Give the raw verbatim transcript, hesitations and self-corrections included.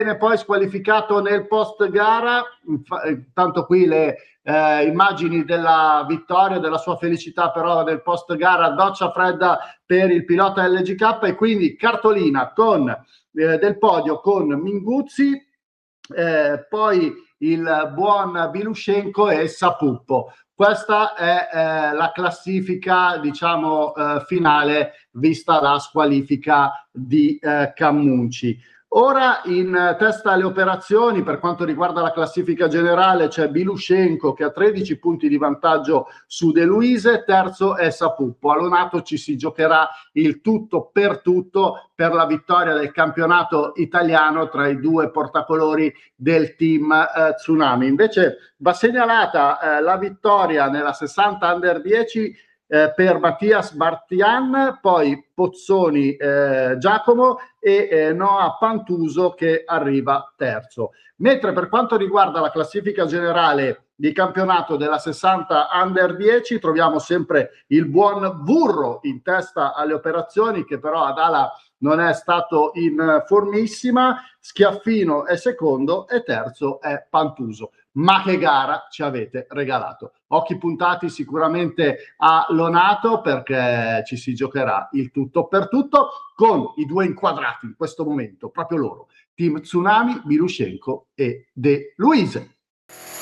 viene poi squalificato nel post gara, tanto qui le eh, immagini della vittoria, della sua felicità, però nel post gara doccia fredda per il pilota L G K, e quindi cartolina con eh, del podio con Minguzzi, eh, poi il buon Bilushenko e Sapuppo. Questa è eh, la classifica, diciamo, eh, finale, vista la squalifica di eh, Cammunci. Ora in testa alle operazioni, per quanto riguarda la classifica generale, c'è Bilushenko che ha tredici punti di vantaggio su De Luise, terzo è Sapuppo. A Lonato ci si giocherà il tutto per tutto per la vittoria del campionato italiano tra i due portacolori del team eh, Tsunami. Invece va segnalata eh, la vittoria nella sessanta under dieci eh, per Mattias Bartian, poi Pozzoni eh, Giacomo e eh, Noah Pantuso che arriva terzo. Mentre per quanto riguarda la classifica generale di campionato della sessanta under dieci troviamo sempre il buon Burro in testa alle operazioni, che però ad ala non è stato in formissima. Schiaffino è secondo e terzo è Pantuso. Ma che gara ci avete regalato! Occhi puntati sicuramente a Lonato, perché ci si giocherà il tutto per tutto con i due inquadrati in questo momento, proprio loro, team Tsunami, Bilushenko e De Luise.